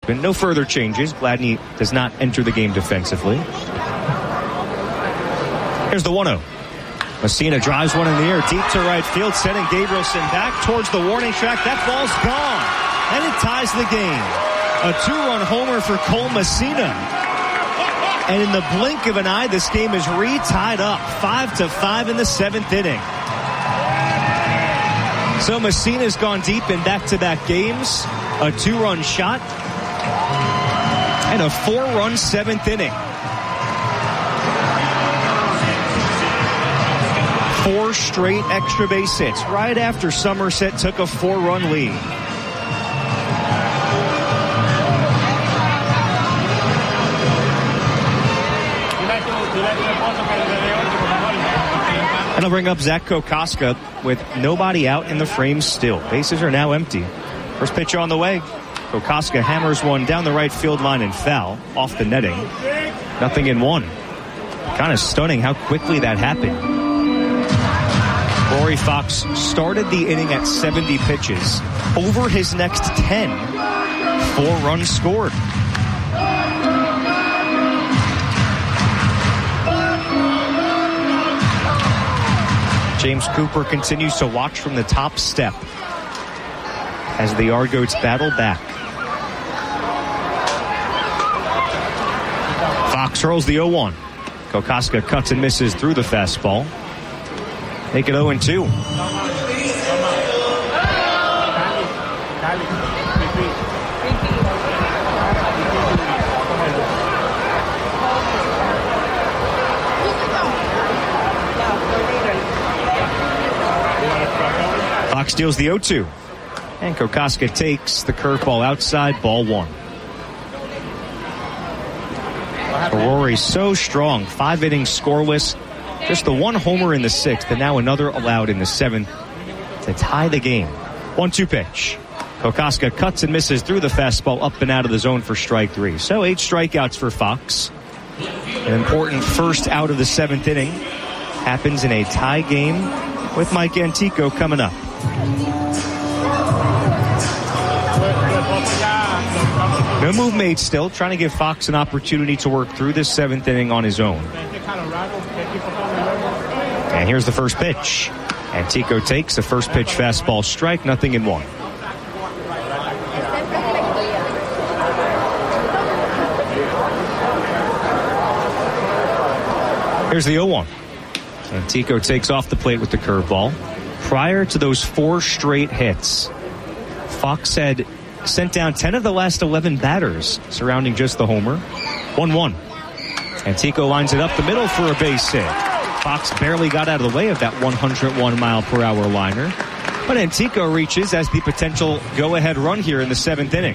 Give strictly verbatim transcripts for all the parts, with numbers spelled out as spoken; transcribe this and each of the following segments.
replacement. No further changes. Gladney does not enter the game defensively. Here's the one oh. Messina drives one in the air deep to right field, sending Gabrielson back towards the warning track. That ball's gone, and it ties the game. A two-run homer for Cole Messina. And in the blink of an eye, this game is re-tied up, five to five in the seventh inning. So Messina's gone deep in back-to-back games. A two-run shot and a four-run seventh inning. Four straight extra base hits right after Somerset took a four-run lead. And I'll bring up Zach Kokoska with nobody out in the frame still. Bases are now empty. First pitch on the way. Kokoska hammers one down the right field line and foul off the netting. Nothing in one. Kind of stunning how quickly that happened. Rory Fox started the inning at seventy pitches. Over his next ten, four runs scored. James Cooper continues to watch from the top step as the Argoats battle back. Fox hurls the oh one. Kokoska cuts and misses through the fastball. Make it oh and two. Fox deals the oh two. And Kokoska takes the curveball outside, ball one. Rory so strong, five innings scoreless. Just the one homer in the sixth, and now another allowed in the seventh to tie the game. one two pitch. Kokoska cuts and misses through the fastball up and out of the zone for strike three. So eight strikeouts for Fox. An important first out of the seventh inning happens in a tie game with Mike Antico coming up. No move made still, trying to give Fox an opportunity to work through this seventh inning on his own. And here's the first pitch. Antico takes a first pitch fastball strike, nothing in one. Here's the oh one. Antico takes off the plate with the curveball. Prior to those four straight hits, Fox had sent down ten of the last eleven batters surrounding just the homer. one one. Antico lines it up the middle for a base hit. Fox barely got out of the way of that one hundred one mile per hour liner. But Antico reaches as the potential go-ahead run here in the seventh inning.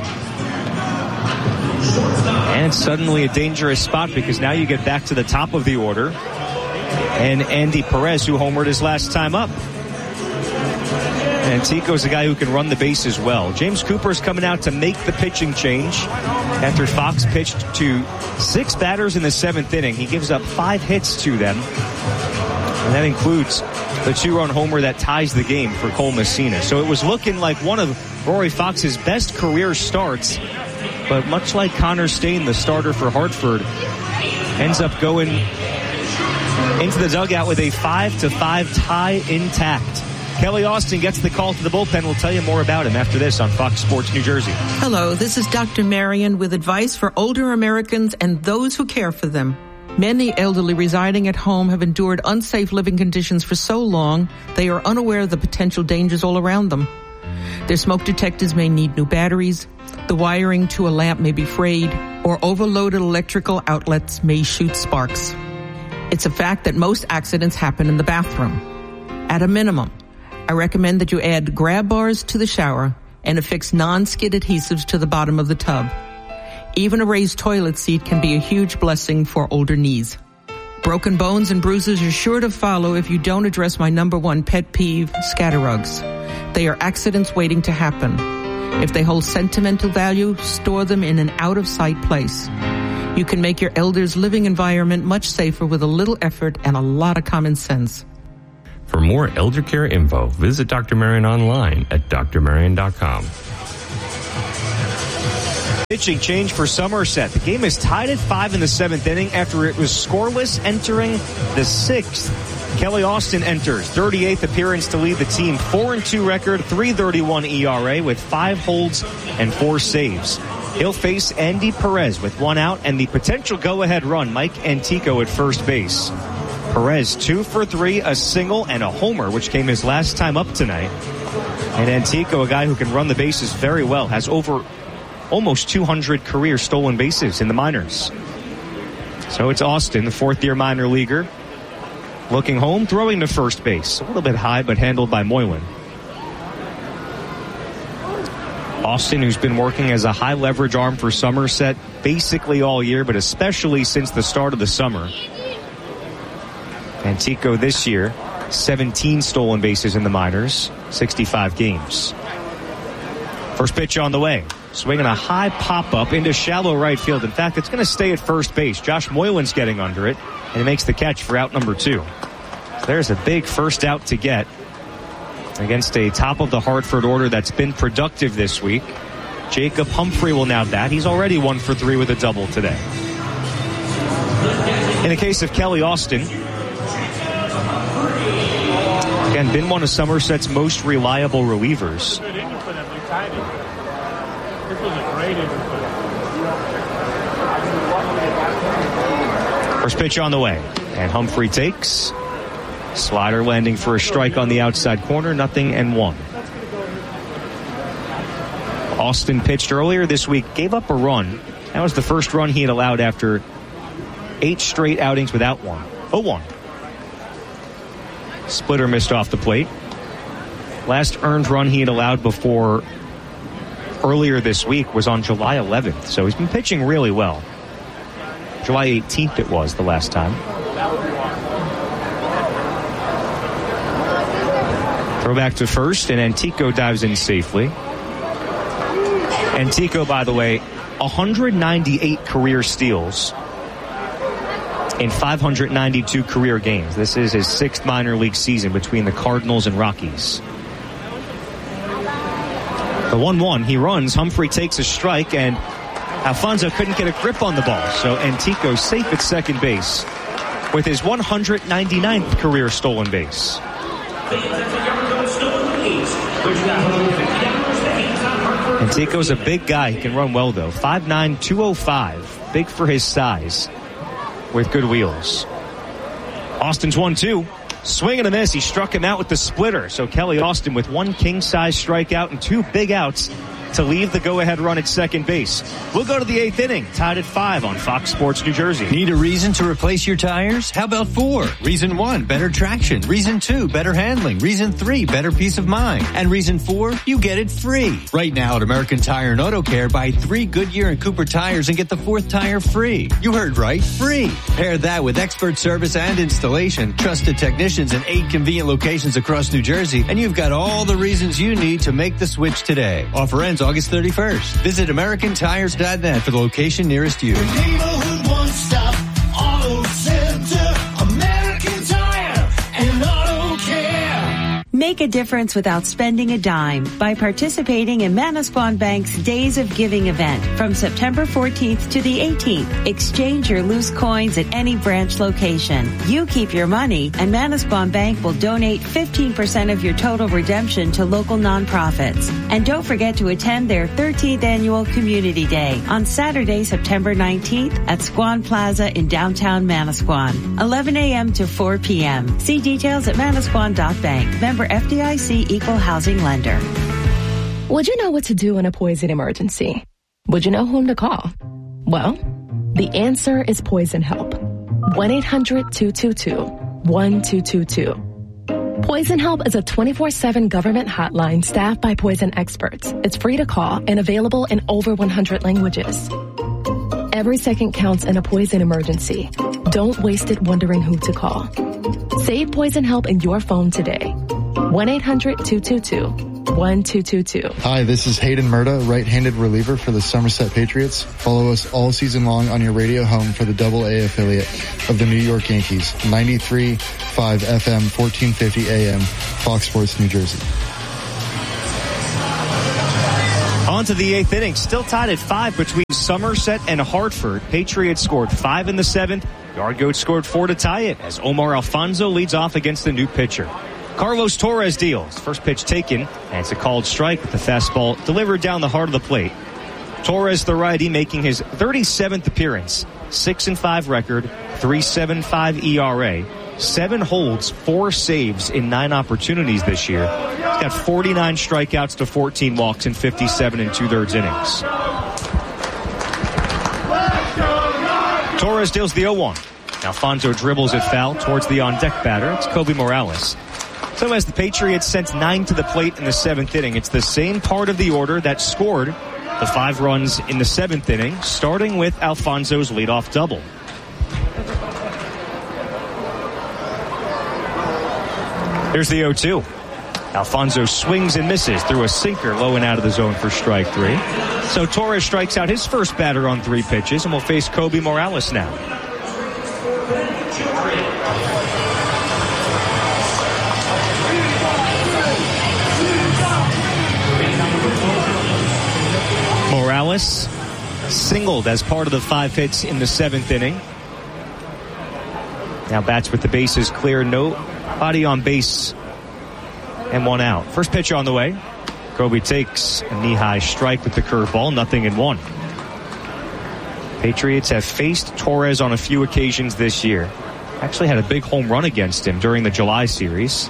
And suddenly a dangerous spot because now you get back to the top of the order. And Andy Perez, who homered his last time up. Antico's a guy who can run the base as well. James Cooper's coming out to make the pitching change after Fox pitched to six batters in the seventh inning. He gives up five hits to them. And that includes the two-run homer that ties the game for Cole Messina. So it was looking like one of Rory Fox's best career starts. But much like Connor Stain, the starter for Hartford, ends up going into the dugout with a five to five tie intact. Kelly Austin gets the call to the bullpen. We'll tell you more about him after this on Fox Sports New Jersey. Hello, this is Doctor Marion with advice for older Americans and those who care for them. Many elderly residing at home have endured unsafe living conditions for so long, they are unaware of the potential dangers all around them. Their smoke detectors may need new batteries, the wiring to a lamp may be frayed, or overloaded electrical outlets may shoot sparks. It's a fact that most accidents happen in the bathroom. At a minimum, I recommend that you add grab bars to the shower and affix non-skid adhesives to the bottom of the tub. Even a raised toilet seat can be a huge blessing for older knees. Broken bones and bruises are sure to follow if you don't address my number one pet peeve, scatterrugs. They are accidents waiting to happen. If they hold sentimental value, store them in an out-of-sight place. You can make your elders' living environment much safer with a little effort and a lot of common sense. For more elder care info, visit Doctor Marion online at d r marion dot com. Pitching change for Somerset. The game is tied at five in the seventh inning after it was scoreless entering the sixth. Kelly Austin enters, thirty-eighth appearance to lead the team, four and two record, three thirty-one E R A with five holds and four saves. He'll face Andy Perez with one out and the potential go-ahead run, Mike Antico at first base. Perez two for three, a single and a homer, which came his last time up tonight. And Antico, a guy who can run the bases very well, has over almost two hundred career stolen bases in the minors. So it's Austin, the fourth-year minor leaguer, looking home, throwing to first base. A little bit high, but handled by Moylan. Austin, who's been working as a high-leverage arm for Somerset basically all year, but especially since the start of the summer. Antico this year, seventeen stolen bases in the minors, sixty-five games. First pitch on the way. Swinging a high pop-up into shallow right field. In fact, it's going to stay at first base. Josh Moylan's getting under it, and he makes the catch for out number two. So there's a big first out to get against a top of the Hartford order that's been productive this week. Jacob Humphrey will now bat. He's already one for three with a double today. In the case of Kelly Austin, again, been one of Somerset's most reliable relievers. First pitch on the way, and Humphrey takes. Slider landing for a strike on the outside corner, nothing and one. Austin pitched earlier this week, gave up a run. That was the first run he had allowed after eight straight outings without one. oh one. Splitter missed off the plate. Last earned run he had allowed before earlier this week was on July eleventh, so he's been pitching really well. July eighteenth it was the last time. Throw back to first, and Antico dives in safely. Antico, by the way, one hundred ninety-eight career steals in five hundred ninety-two career games. This is his sixth minor league season between the Cardinals and Rockies. The one one, he runs. Humphrey takes a strike, and Alfonso couldn't get a grip on the ball. So Antico safe at second base with his one hundred ninety-ninth career stolen base. Antico's a big guy. He can run well, though. five nine, two oh five. Big for his size with good wheels. Austin's one two. Swing and a miss. He struck him out with the splitter. So Kelly Austin with one king-size strikeout and two big outs to leave the go-ahead run at second base. We'll go to the eighth inning, tied at five on Fox Sports New Jersey. Need a reason to replace your tires? How about four? Reason one, better traction. Reason two, better handling. Reason three, better peace of mind. And reason four, you get it free. Right now at American Tire and Auto Care, buy three Goodyear and Cooper tires and get the fourth tire free. You heard right, free. Pair that with expert service and installation, trusted technicians in eight convenient locations across New Jersey, and you've got all the reasons you need to make the switch today. Offer ends August thirty-first. Visit American Tires dot net for the location nearest you. Your neighborhood one-stop auto center. American Tire and Auto Care. Make a difference without spending a dime by participating in Manasquan Bank's Days of Giving event from September fourteenth to the eighteenth. Exchange your loose coins at any branch location. You keep your money, and Manasquan Bank will donate fifteen percent of your total redemption to local nonprofits. And don't forget to attend their thirteenth Annual Community Day on Saturday, September nineteenth at Squan Plaza in downtown Manasquan, eleven a.m. to four p.m. See details at manasquan dot bank. Member F D I C Equal Housing Lender. Would you know what to do in a poison emergency? Would you know whom to call? Well, the answer is Poison Help. one eight hundred two two two one two two two. Poison Help is a twenty-four seven government hotline staffed by poison experts. It's free to call and available in over one hundred languages. Every second counts in a poison emergency. Don't waste it wondering who to call. Save Poison Help in your phone today. one eight hundred two two two one two two two. Hi, this is Hayden Murda, right-handed reliever for the Somerset Patriots. Follow us all season long on your radio home for the Double A affiliate of the New York Yankees. ninety-three point five F M, fourteen fifty A M, Fox Sports New Jersey. On On to the eighth inning. Still tied at five between Somerset and Hartford. Patriots scored five in the seventh. Yard Goats scored four to tie it as Omar Alfonso leads off against the new pitcher. Carlos Torres deals. First pitch taken, and it's a called strike with the fastball delivered down the heart of the plate. Torres, the righty, making his thirty-seventh appearance. six and five record, three point seven five E R A. Seven holds, four saves in nine opportunities this year. He's got forty-nine strikeouts to fourteen walks in fifty-seven and two-thirds innings. Torres deals the oh one. Alfonso dribbles it foul towards the on-deck batter. It's Kobe Morales. So as the Patriots sent nine to the plate in the seventh inning, it's the same part of the order that scored the five runs in the seventh inning, starting with Alfonso's leadoff double. Here's the oh two. Alfonso swings and misses through a sinker low and out of the zone for strike three. So Torres strikes out his first batter on three pitches and will face Kobe Morales now. Morales singled as part of the five hits in the seventh inning. Now bats with the bases clear, nobody on base, and one out. First pitch on the way. Kobe takes a knee-high strike with the curveball, nothing in one. Patriots have faced Torres on a few occasions this year. Actually had a big home run against him during the July series.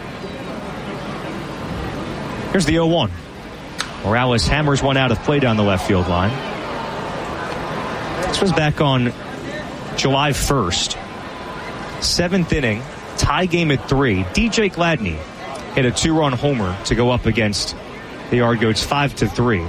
Here's the oh one. Morales hammers one out of play down the left field line. This was back on July first. Seventh inning, tie game at three. D J Gladney hit a two-run homer to go up against the Yard Goats five to three.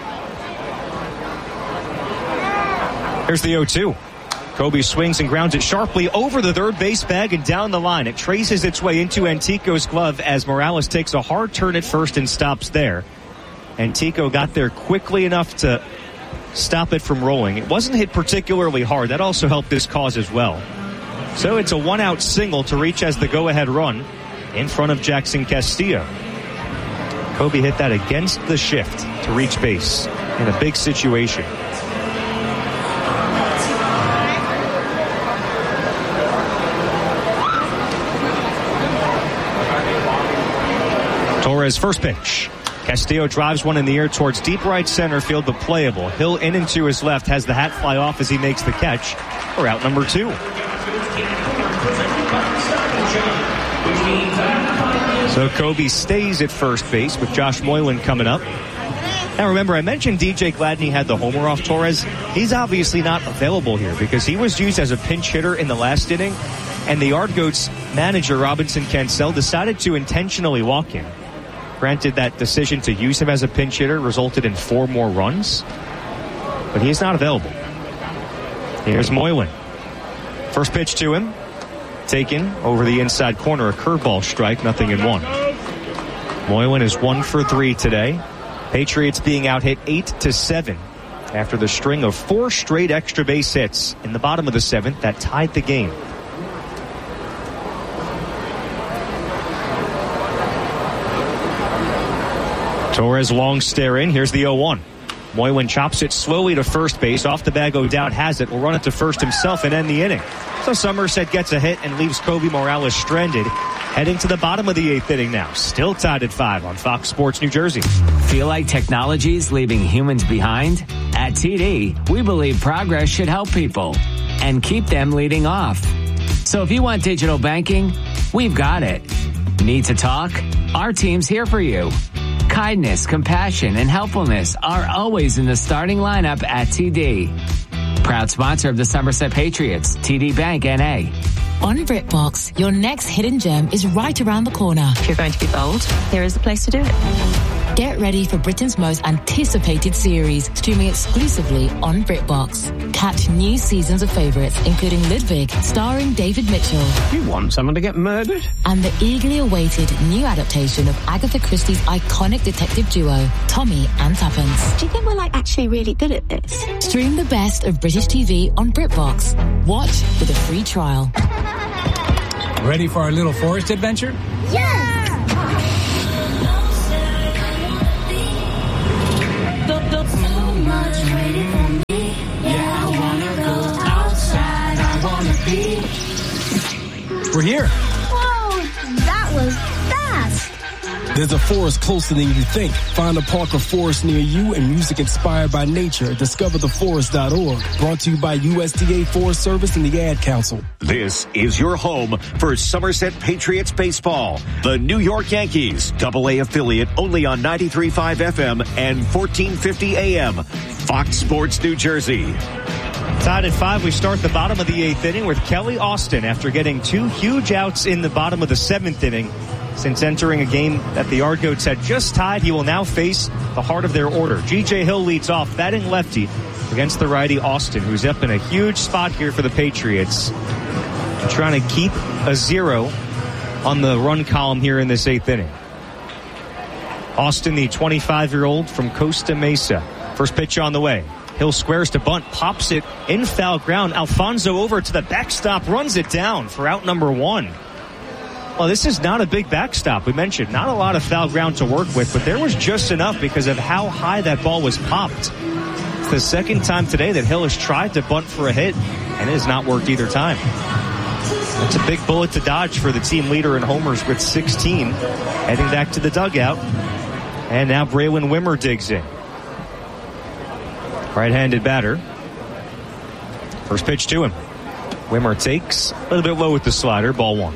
Here's the oh two. Kobe swings and grounds it sharply over the third base bag and down the line. It traces its way into Antico's glove as Morales takes a hard turn at first and stops there. Antico got there quickly enough to stop it from rolling. It wasn't hit particularly hard. That also helped this cause as well. So it's a one-out single to reach as the go-ahead run in front of Jackson Castillo. Kobe hit that against the shift to reach base in a big situation. Torres first pitch. Castillo drives one in the air towards deep right center field, but playable. Hill in and to his left has the hat fly off as he makes the catch for out number two. So Kobe stays at first base with Josh Moylan coming up. Now remember, I mentioned D J Gladney had the homer off Torres. He's obviously not available here because he was used as a pinch hitter in the last inning, and the Yard Goats manager, Robinson Cancel, decided to intentionally walk him. Granted, that decision to use him as a pinch hitter resulted in four more runs, but he is not available. Here's Moylan. First pitch to him. Taken over the inside corner, a curveball strike, nothing in one. Moylan is one for three today. Patriots being out hit eight to seven after the string of four straight extra base hits in the bottom of the seventh that tied the game. Torres long stare in. Here's the oh one. Moylan chops it slowly to first base. Off the bag, O'Dowd has it. Will run it to first himself and end the inning. So Somerset gets a hit and leaves Kobe Morales stranded. Heading to the bottom of the eighth inning now. Still tied at five on Fox Sports New Jersey. Feel like technology's leaving humans behind? At T D, we believe progress should help people and keep them leading off. So if you want digital banking, we've got it. Need to talk? Our team's here for you. Kindness, compassion, and helpfulness are always in the starting lineup at T D. Proud sponsor of the Somerset Patriots, T D Bank N A. On BritBox, your next hidden gem is right around the corner. If you're going to be bold, here is the place to do it. Get ready for Britain's most anticipated series, streaming exclusively on BritBox. Catch new seasons of favourites, including Ludwig, starring David Mitchell. You want someone to get murdered? And the eagerly awaited new adaptation of Agatha Christie's iconic detective duo, Tommy and Tuppence. Do you think we're like actually really good at this? Stream the best of British T V on BritBox. Watch with a free trial. Ready for our little forest adventure? Yes! The We're here. Whoa, that was fast. There's a forest closer than you think. Find a park or forest near you and music inspired by nature at discover the forest dot org. Brought to you by U S D A Forest Service and the Ad Council. This is your home for Somerset Patriots baseball. The New York Yankees, double A affiliate, only on ninety-three point five F M and fourteen fifty A M. Fox Sports New Jersey. Tied at five, we start the bottom of the eighth inning with Kelly Austin after getting two huge outs in the bottom of the seventh inning. Since entering a game that the Yardgoats had just tied, he will now face the heart of their order. G J Hill leads off, batting lefty against the righty Austin, who's up in a huge spot here for the Patriots. Trying to keep a zero on the run column here in this eighth inning. Austin, the twenty-five-year-old from Costa Mesa. First pitch on the way. Hill squares to bunt, pops it in foul ground. Alfonso over to the backstop, runs it down for out number one. Well, this is not a big backstop. We mentioned not a lot of foul ground to work with, but there was just enough because of how high that ball was popped. It's the second time today that Hill has tried to bunt for a hit, and it has not worked either time. That's a big bullet to dodge for the team leader in homers with sixteen. Heading back to the dugout. And now Braylon Wimmer digs in. Right-handed batter. First pitch to him. Wimmer takes a little bit low with the slider, ball one.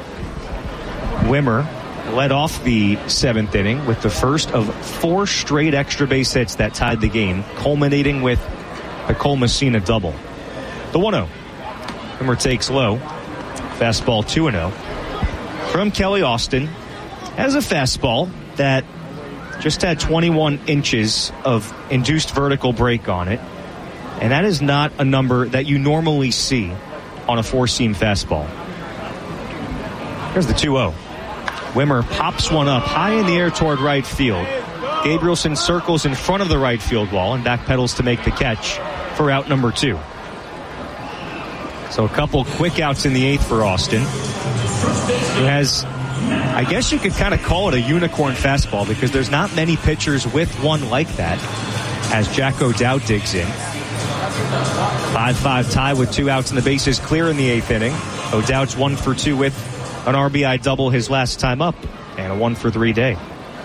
Wimmer led off the seventh inning with the first of four straight extra base hits that tied the game, culminating with a Cole Messina double. The one oh. Wimmer takes low. Fastball two and oh. From Kelly Austin. Has a fastball that just had twenty-one inches of induced vertical break on it. And that is not a number that you normally see on a four-seam fastball. Here's the two oh. Wimmer pops one up high in the air toward right field. Gabrielson circles in front of the right field wall and backpedals to make the catch for out number two. So a couple quick outs in the eighth for Austin, who has, I guess you could kind of call it a unicorn fastball because there's not many pitchers with one like that, as Jack O'Dowd digs in. five five tie with two outs and the bases clear in the eighth inning. O'Dowd's one for two with an R B I double his last time up, and a one for three day.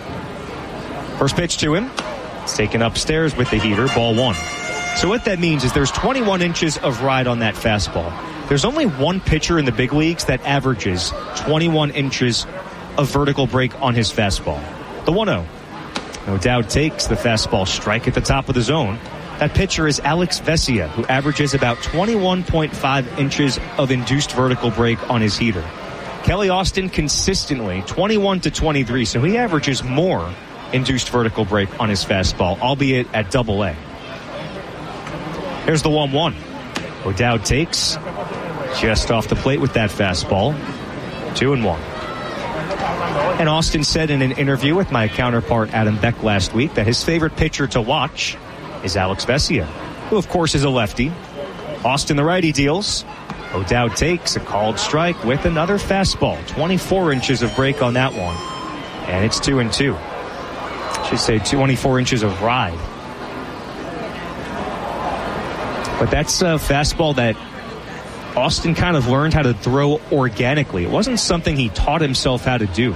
First pitch to him. It's taken upstairs with the heater, ball one. So what that means is there's twenty-one inches of ride on that fastball. There's only one pitcher in the big leagues that averages twenty-one inches of vertical break on his fastball. The one oh. O'Dowd takes the fastball strike at the top of the zone. That pitcher is Alex Vesia, who averages about twenty-one point five inches of induced vertical break on his heater. Kelly Austin consistently twenty-one to twenty-three, so he averages more induced vertical break on his fastball, albeit at double A. Here's the one one. O'Dowd takes just off the plate with that fastball. Two and one. And Austin said in an interview with my counterpart Adam Beck last week that his favorite pitcher to watch is Alex Vesia, who of course is a lefty. Austin the righty deals. O'Dowd takes a called strike with another fastball. twenty-four inches of break on that one. And it's two and two. I should say twenty-four inches of ride. But that's a fastball that Austin kind of learned how to throw organically. It wasn't something he taught himself how to do.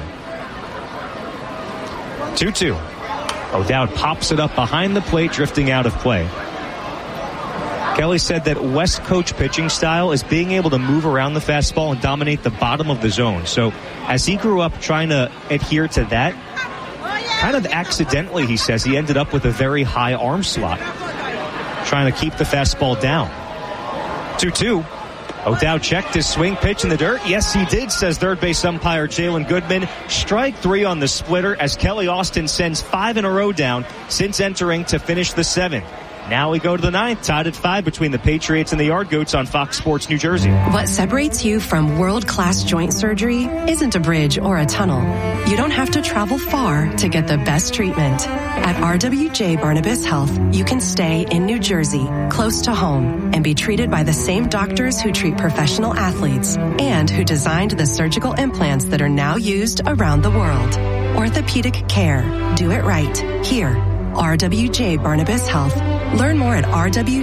two two. O'Dowd pops it up behind the plate, drifting out of play. Kelly said that West Coast pitching style is being able to move around the fastball and dominate the bottom of the zone. So as he grew up trying to adhere to that, kind of accidentally, he says, he ended up with a very high arm slot, trying to keep the fastball down. two two. O'Dowd checked his swing pitch in the dirt. Yes, he did, says third base umpire Jalen Goodman. Strike three on the splitter as Kelly Austin sends five in a row down since entering to finish the seventh. Now we go to the ninth, tied at five between the Patriots and the Yardgoats on Fox Sports New Jersey. What separates you from world-class joint surgery isn't a bridge or a tunnel. You don't have to travel far to get the best treatment. At R W J Barnabas Health, you can stay in New Jersey, close to home, and be treated by the same doctors who treat professional athletes and who designed the surgical implants that are now used around the world. Orthopedic care. Do it right. Here. R W J Barnabas Health. Learn more at R W